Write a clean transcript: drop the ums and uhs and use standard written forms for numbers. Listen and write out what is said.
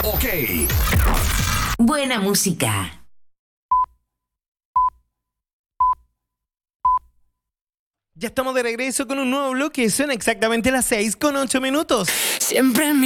Ok. Buena música. Ya estamos de regreso con un nuevo bloque. Son exactamente las 6:08. Siempre